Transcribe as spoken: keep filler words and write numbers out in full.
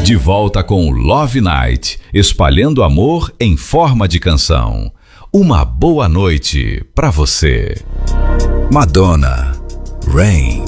De volta com Love Night, espalhando amor em forma de canção. Uma boa noite pra você. Madonna, Rain.